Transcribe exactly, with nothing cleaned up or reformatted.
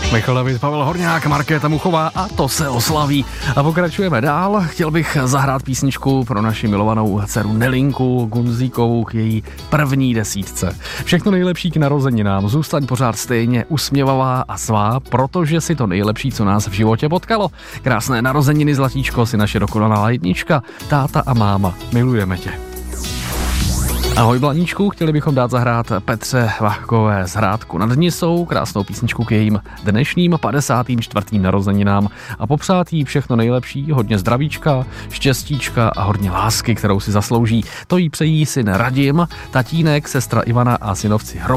Michal David, Pavel Horňák, Markéta Muchová a to se oslaví. A pokračujeme dál. Chtěl bych zahrát písničku pro naši milovanou dceru Nelinku Gunzíkovou k její první desítce. Všechno nejlepší k narozeninám. Zůstaň pořád stejně usměvavá a svá, protože si to nejlepší, co nás v životě potkalo. Krásné narozeniny, zlatíčko, si naše dokonalá jednička. Táta a máma, milujeme tě. Ahoj Blaníčku, chtěli bychom dát zahrát Petře Vachkové z Hrádku nad Nisou, krásnou písničku k jejím dnešním padesátým čtvrtým narozeninám a popřát jí všechno nejlepší, hodně zdravíčka, štěstíčka a hodně lásky, kterou si zaslouží. To jí přejí syn Radim, tatínek, sestra Ivana a synovci Hrom.